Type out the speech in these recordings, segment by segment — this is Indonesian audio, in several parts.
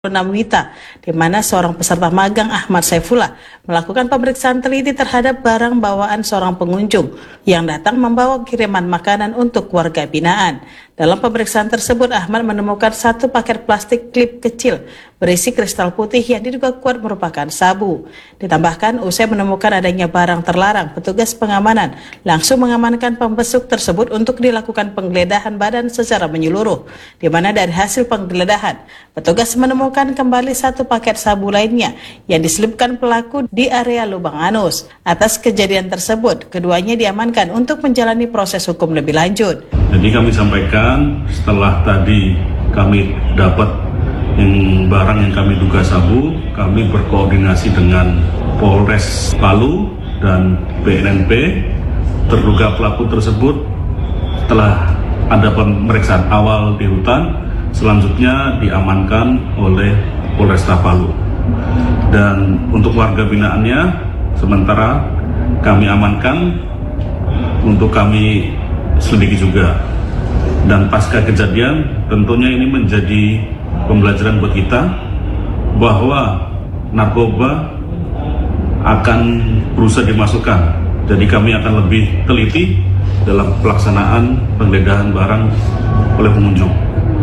Wita, di mana seorang peserta magang Ahmad Saifullah melakukan pemeriksaan teliti terhadap barang bawaan seorang pengunjung yang datang membawa kiriman makanan untuk warga binaan. Dalam pemeriksaan tersebut, Ahmad menemukan satu paket plastik klip kecil berisi kristal putih yang diduga kuat merupakan sabu. Ditambahkan, usai menemukan adanya barang terlarang, petugas pengamanan langsung mengamankan pembesuk tersebut untuk dilakukan penggeledahan badan secara menyeluruh, di mana dari hasil penggeledahan, petugas menemukan kembali satu paket sabu lainnya yang diselipkan pelaku di area lubang anus. Atas kejadian tersebut, keduanya diamankan untuk menjalani proses hukum lebih lanjut. Jadi kami sampaikan setelah tadi kami dapat barang yang kami duga sabu, kami berkoordinasi dengan Polres Palu dan BNNP. Terduga pelaku tersebut telah ada pemeriksaan awal di hutan, selanjutnya diamankan oleh Polresta Palu. Dan untuk warga binaannya sementara kami amankan untuk kami selidiki juga. Dan pasca kejadian tentunya ini menjadi pembelajaran buat kita bahwa narkoba akan berusaha dimasukkan. Jadi kami akan lebih teliti dalam pelaksanaan penggeledahan barang oleh pengunjung.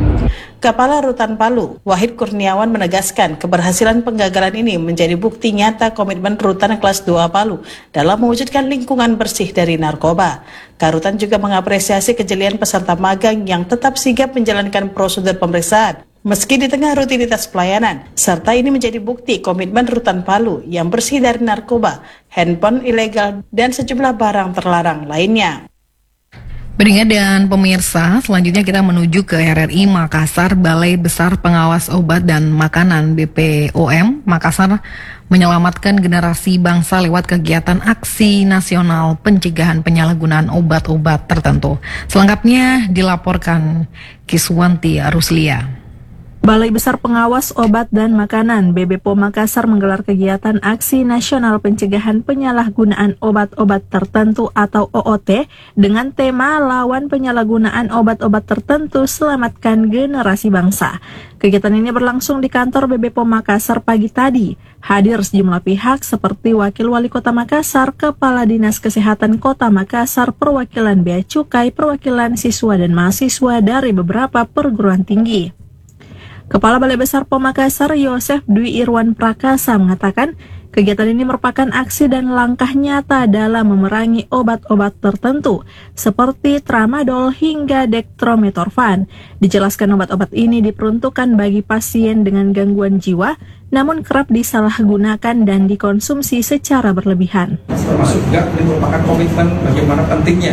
Kepala Rutan Palu, Wahid Kurniawan menegaskan keberhasilan penggagalan ini menjadi bukti nyata komitmen Rutan Kelas 2 Palu dalam mewujudkan lingkungan bersih dari narkoba. Karutan juga mengapresiasi kejelian peserta magang yang tetap sigap menjalankan prosedur pemeriksaan meski di tengah rutinitas pelayanan, serta ini menjadi bukti komitmen Rutan Palu yang bersih dari narkoba, handphone ilegal, dan sejumlah barang terlarang lainnya. Pendengar dan pemirsa, selanjutnya kita menuju ke RRI Makassar. Balai Besar Pengawas Obat dan Makanan BPOM Makassar menyelamatkan generasi bangsa lewat kegiatan aksi nasional pencegahan penyalahgunaan obat-obat tertentu. Selengkapnya dilaporkan Kiswanti Ruslia. Balai Besar Pengawas Obat dan Makanan BPOM Makassar menggelar kegiatan Aksi Nasional Pencegahan Penyalahgunaan Obat-obat Tertentu atau OOT dengan tema Lawan Penyalahgunaan Obat-obat Tertentu, Selamatkan Generasi Bangsa. Kegiatan ini berlangsung di kantor BPOM Makassar pagi tadi. Hadir sejumlah pihak seperti Wakil Wali Kota Makassar, Kepala Dinas Kesehatan Kota Makassar, perwakilan Bea Cukai, perwakilan siswa dan mahasiswa dari beberapa perguruan tinggi. Kepala Balai Besar POM Makassar, Yosef Dwi Irwan Prakasa, mengatakan kegiatan ini merupakan aksi dan langkah nyata dalam memerangi obat-obat tertentu seperti tramadol hingga dextromethorphan. Dijelaskan obat-obat ini diperuntukkan bagi pasien dengan gangguan jiwa, namun kerap disalahgunakan dan dikonsumsi secara berlebihan. Termasuk juga ini merupakan komitmen bagaimana pentingnya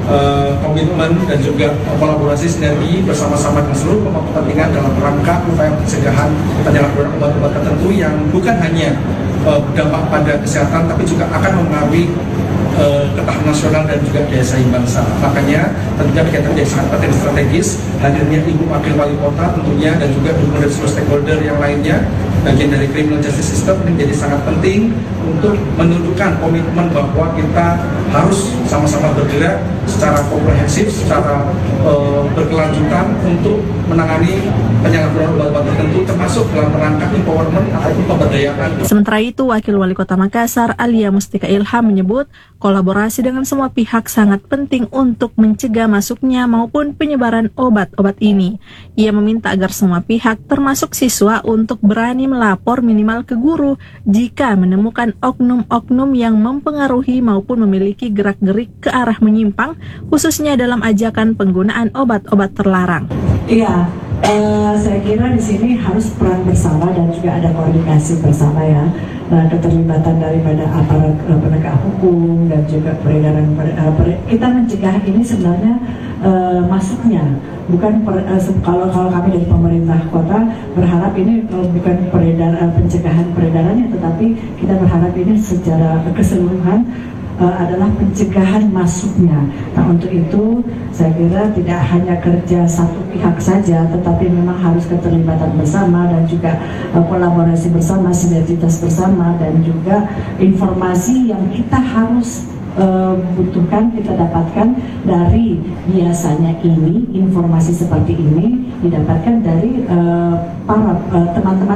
komitmen dan juga kolaborasi sinergi bersama-sama dengan seluruh pemangku kepentingan dalam rangka upaya pencegahan penyalahgunaan obat-obat tertentu yang bukan hanya berdampak pada kesehatan tapi juga akan mempengaruhi ketahanan nasional dan juga daya saing bangsa. Makanya tentunya kegiatan menjadi sangat penting strategis. Hadirnya Ibu Wakil Wali Kota tentunya dan juga dukungan dari seluruh stakeholder yang lainnya, bagian dari criminal justice system ini menjadi sangat penting untuk menunjukkan komitmen bahwa kita harus sama-sama bergerak secara komprehensif, secara berkelanjutan untuk menangani penyalahgunaan obat-obat tertentu termasuk dalam rangka empowerment ataupun pemberdayaan. Sementara itu, Wakil Wali Kota Makassar, Alia Mustika Ilham, menyebut kolaborasi dengan semua pihak sangat penting untuk mencegah masuknya maupun penyebaran obat-obat ini. Ia meminta agar semua pihak termasuk siswa untuk berani melapor minimal ke guru jika menemukan oknum-oknum yang mempengaruhi maupun memiliki gerak-gerik ke arah menyimpang, khususnya dalam ajakan penggunaan obat-obat terlarang. Iya, saya kira di sini harus peran bersama dan juga ada koordinasi bersama ya. Nah, keterlibatan daripada aparat penegak hukum dan juga peredaran kita mencegah ini sebenarnya masuknya bukan kalau kami dari pemerintah kota berharap ini bukan pencegahan peredarannya, tetapi kita berharap ini secara keseluruhan adalah pencegahan masuknya. Nah, untuk itu saya kira tidak hanya kerja satu pihak saja, tetapi memang harus keterlibatan bersama dan juga kolaborasi bersama, sinergitas bersama, dan juga informasi yang kita harus butuhkan, kita dapatkan dari biasanya ini informasi seperti ini didapatkan dari para teman-teman